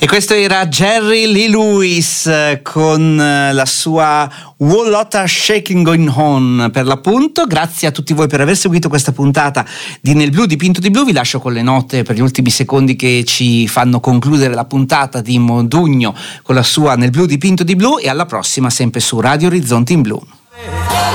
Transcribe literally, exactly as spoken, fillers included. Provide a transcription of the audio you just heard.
E questo era Jerry Lee Lewis con la sua Whole Lotta Shaking Going On, per l'appunto. Grazie a tutti voi per aver seguito questa puntata di Nel Blu dipinto di blu. Vi lascio con le note per gli ultimi secondi che ci fanno concludere la puntata di Modugno con la sua Nel Blu dipinto di blu, e alla prossima sempre su Radio Orizzonti in Blu.